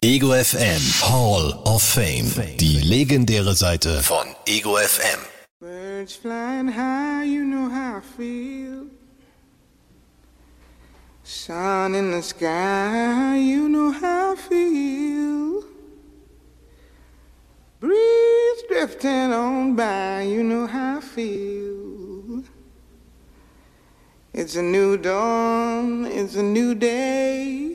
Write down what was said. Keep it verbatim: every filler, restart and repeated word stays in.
Ego F M Hall of Fame. Die legendäre Seite von Ego F M. Birds flying high, you know how I feel. Sun in the sky, you know how I feel. Breeze drifting on by, you know how I feel. It's a new dawn, it's a new day.